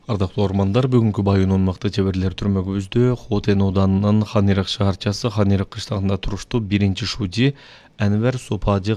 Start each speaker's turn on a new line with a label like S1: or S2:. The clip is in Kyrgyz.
S1: Ардактуу ормандар, бүгүнкү Баюнун Макты Чеберлер түрмөгүбүздө Хотен ауданынын Ханырык шаарчасы Ханырык кыштагында туруштуу биринчи шужи Әнвер Сопажы